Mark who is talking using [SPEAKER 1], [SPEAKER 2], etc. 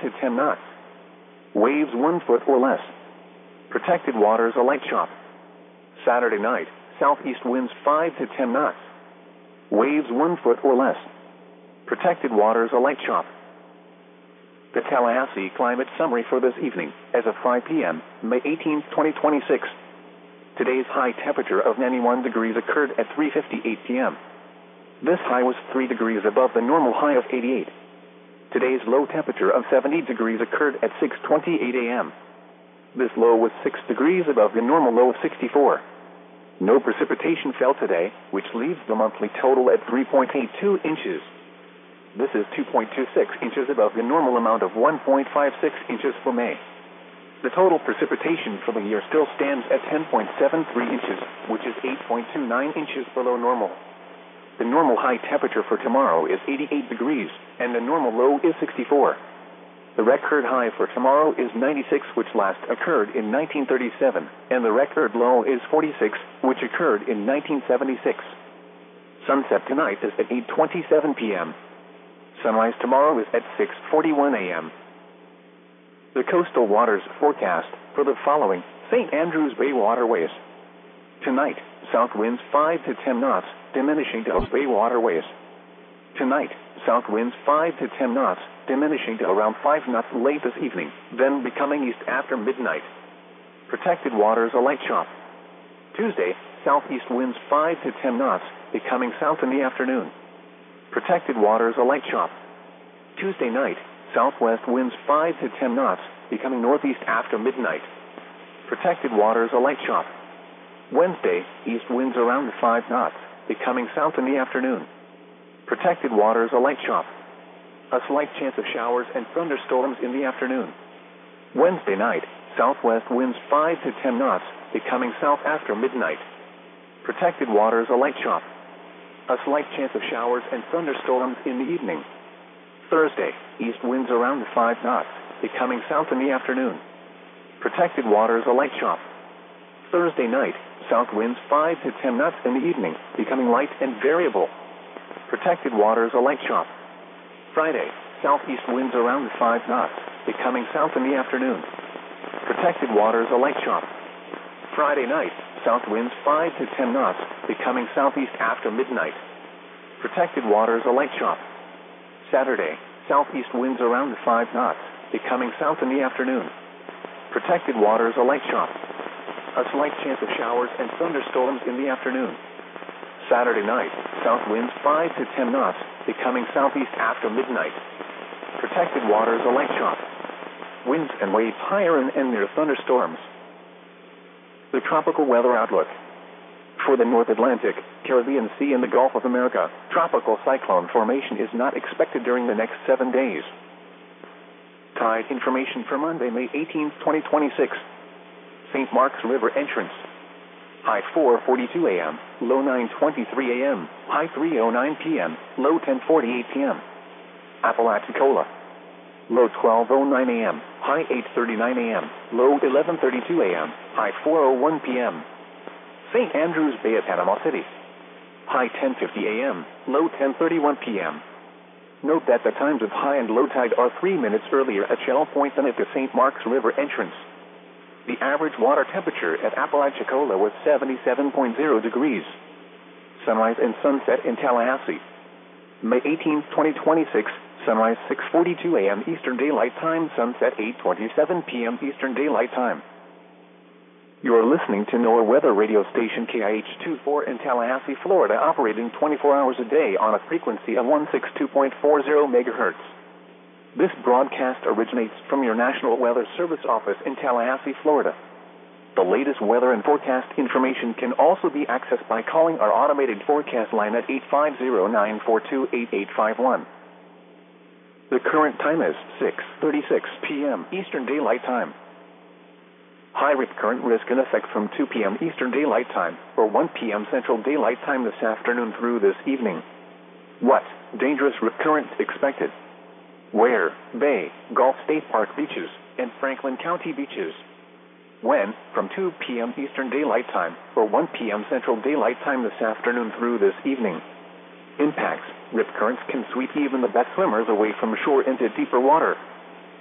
[SPEAKER 1] to 10 knots. Waves 1 foot or less. Protected waters a light chop. Saturday night, southeast winds 5 to 10 knots. Waves 1 foot or less. Protected waters a light chop. The Tallahassee climate summary for this evening, as of 5 p.m., May 18, 2026. Today's high temperature of 91 degrees occurred at 3:58 p.m. This high was 3 degrees above the normal high of 88. Today's low temperature of 70 degrees occurred at 6:28 a.m. This low was 6 degrees above the normal low of 64. No precipitation fell today, which leaves the monthly total at 3.82 inches. This is 2.26 inches above the normal amount of 1.56 inches for May. The total precipitation for the year still stands at 10.73 inches, which is 8.29 inches below normal. The normal high temperature for tomorrow is 88 degrees, and the normal low is 64. The record high for tomorrow is 96, which last occurred in 1937, and the record low is 46, which occurred in 1976. Sunset tonight is at 8:27 p.m. Sunrise tomorrow is at 6:41 a.m. The coastal waters forecast for the following St. Andrews Bay waterways. Tonight, south winds 5 to 10 knots, diminishing to Bay waterways. Tonight, south winds 5 to 10 knots, diminishing to around 5 knots late this evening, then becoming east after midnight. Protected waters a light chop. Tuesday, southeast winds 5 to 10 knots, becoming south in the afternoon. Protected waters a light chop. Tuesday night, southwest winds 5 to 10 knots, becoming northeast after midnight. Protected waters a light chop. Wednesday, east winds around 5 knots, becoming south in the afternoon. Protected waters a light chop. A slight chance of showers and thunderstorms in the afternoon. Wednesday night, southwest winds 5 to 10 knots, becoming south after midnight. Protected waters a light chop. A slight chance of showers and thunderstorms in the evening. Thursday, east winds around 5 knots, becoming south in the afternoon. Protected waters a light chop. Thursday night, south winds 5 to 10 knots in the evening, becoming light and variable. Protected waters a light chop. Friday, southeast winds around 5 knots, becoming south in the afternoon. Protected waters a light chop. Friday night, south winds 5 to 10 knots, becoming southeast after midnight. Protected waters a light chop. Saturday, southeast winds around 5 knots, becoming south in the afternoon. Protected waters a light chop. A slight chance of showers and thunderstorms in the afternoon. Saturday night, south winds 5 to 10 knots, becoming southeast after midnight. Protected waters a light chop. Winds and waves higher and near thunderstorms. The tropical weather outlook. For the North Atlantic, Caribbean Sea, and the Gulf of America, tropical cyclone formation is not expected during the next 7 days. Tide information for Monday, May 18, 2026. St. Mark's River entrance. High 4:42 a.m., low 9:23 a.m., high 3:09 p.m., low 10:48 p.m. Apalachicola. Low 12:09 a.m., high 8:39 a.m., low 11:32 a.m., high 4:01 p.m. St. Andrews Bay at Panama City. High 10:50 a.m., low 10:31 p.m. Note that the times of high and low tide are 3 minutes earlier at Shell Point than at the St. Mark's River entrance. The average water temperature at Apalachicola was 77.0 degrees. Sunrise and sunset in Tallahassee. May 18, 2026, sunrise 6:42 a.m. Eastern Daylight Time, sunset 8:27 p.m. Eastern Daylight Time. You are listening to NOAA weather radio station KIH-24 in Tallahassee, Florida, operating 24 hours a day on a frequency of 162.40 megahertz. This broadcast originates from your National Weather Service office in Tallahassee, Florida. The latest weather and forecast information can also be accessed by calling our automated forecast line at 850-942-8851. The current time is 6:36 p.m. Eastern Daylight Time. High rip current risk in effect from 2 p.m. Eastern Daylight Time or 1 p.m. Central Daylight Time this afternoon through this evening. What? Dangerous rip current expected. Where? Bay, Gulf State Park beaches, and Franklin County beaches. When? From 2 p.m. Eastern Daylight Time or 1 p.m. Central Daylight Time this afternoon through this evening. Impacts. Rip currents can sweep even the best swimmers away from shore into deeper water.